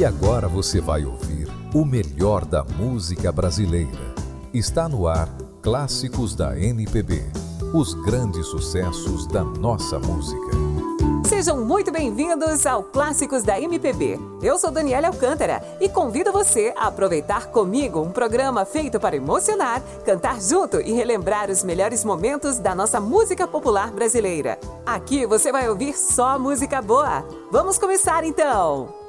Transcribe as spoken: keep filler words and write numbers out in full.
E agora você vai ouvir o melhor da música brasileira. Está no ar Clássicos da M P B, os grandes sucessos da nossa música. Sejam muito bem-vindos ao Clássicos da M P B. Eu sou Daniela Alcântara e convido você a aproveitar comigo um programa feito para emocionar, cantar junto e relembrar os melhores momentos da nossa música popular brasileira. Aqui você vai ouvir só música boa. Vamos começar então!